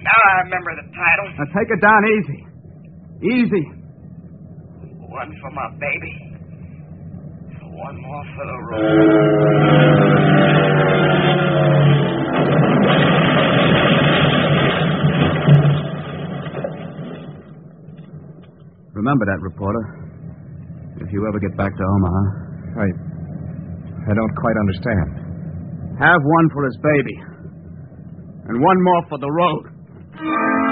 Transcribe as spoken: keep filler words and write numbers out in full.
Now I remember the title. Now take it down easy. Easy. One for my baby. One more for the road. Remember that, reporter. If you ever get back to Omaha. I... I don't quite understand. Have one for his baby. And one more for the road.